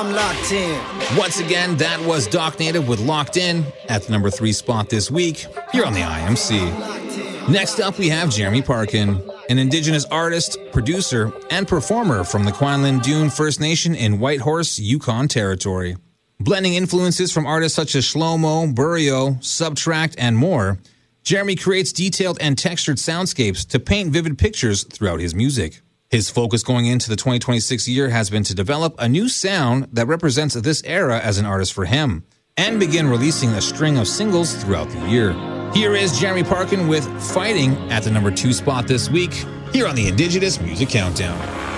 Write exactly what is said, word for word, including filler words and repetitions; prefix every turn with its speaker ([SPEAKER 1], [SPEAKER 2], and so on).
[SPEAKER 1] I'm locked in.
[SPEAKER 2] Once again, that was Doc Native with Locked In at the number three spot this week here on the I M C. Next up, we have Jeremy Parkin, an Indigenous artist, producer, and performer from the Kwanlin Dune First Nation in Whitehorse, Yukon Territory. Blending influences from artists such as Shlomo, Burio, Subtract, and more, Jeremy creates detailed and textured soundscapes to paint vivid pictures throughout his music. His focus going into the twenty twenty-six year has been to develop a new sound that represents this era as an artist for him, and begin releasing a string of singles throughout the year. Here is Jeremy Parkin with Fighting at the number two spot this week, here on the Indigenous Music Countdown.